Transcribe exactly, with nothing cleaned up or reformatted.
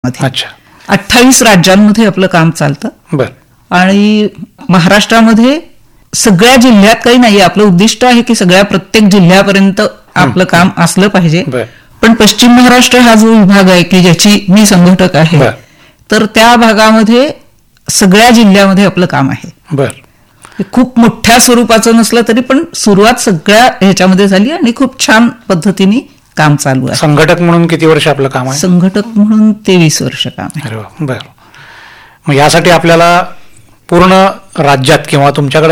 महाराष्ट्रामध्ये. अच्छा. अठ्ठावीस राज्यांमध्ये आपलं काम चालतं. बर. आणि महाराष्ट्रामध्ये सगळ्या जिल्ह्यात काही नाही. आपलं उद्दिष्ट आहे की सगळ्या प्रत्येक जिल्ह्यापर्यंत आपलं काम असलं पाहिजे. पण पश्चिम महाराष्ट्र हा जो विभाग आहे की ज्याची मी संघटक आहे, तर त्या भागामध्ये सगळ्या जिल्ह्यामध्ये आपलं काम आहे. बर. खूप मोठ्या स्वरूपाचं नसलं तरी पण सुरुवात सगळ्या ह्याच्यामध्ये झाली आणि खूप छान पद्धतीने काम चालू आहे. संघटक म्हणून किती वर्ष आपलं काम आहे? संघटक म्हणून तेवीस वर्ष काम आहे. अरे वा. बर. मग यासाठी आपल्याला पूर्ण राज्यात किंवा तुमच्याकडे